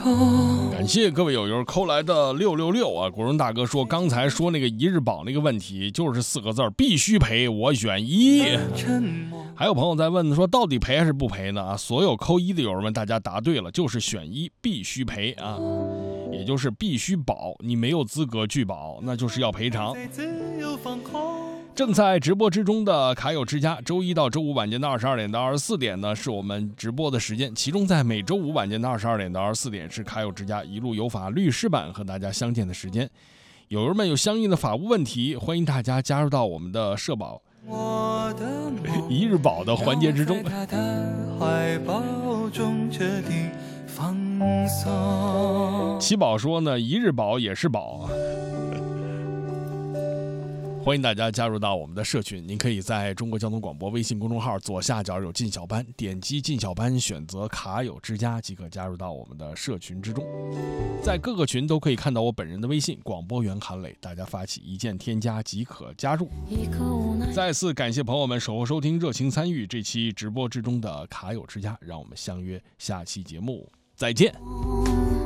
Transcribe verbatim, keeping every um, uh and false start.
感谢各位友友扣来的六六六啊！国荣大哥说，刚才说那个一日保那个问题就是四个字儿，必须赔，我选一。还有朋友在问说，到底赔还是不赔呢？啊，所有扣一的友们，大家答对了，就是选一，必须赔啊，也就是必须保，你没有资格拒保，那就是要赔偿。正在直播之中的卡友之家，周一到周五晚间的二十二点到二十四点呢，是我们直播的时间。其中在每周五晚间的二十二点到二十四点，是卡友之家一路有法律师版和大家相见的时间。友人们有相应的法务问题，欢迎大家加入到我们的社保一日保的环节之中。七宝说呢，一日保也是保。欢迎大家加入到我们的社群，您可以在中国交通广播微信公众号左下角有进小班，点击进小班，选择卡友之家即可加入到我们的社群之中。在各个群都可以看到我本人的微信广播员韩磊，大家发起一键添加即可加入。再次感谢朋友们守候收听，热情参与这期直播之中的卡友之家，让我们相约下期节目再见。